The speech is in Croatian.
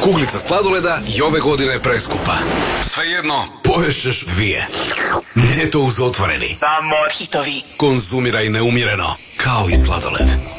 Kuglica sladoleda i ove godine je preskupa. Svejedno, poješćeš 2. Ljeto uz otvoreni. Samo hitovi. Konzumiraj neumjereno, kao i sladoled.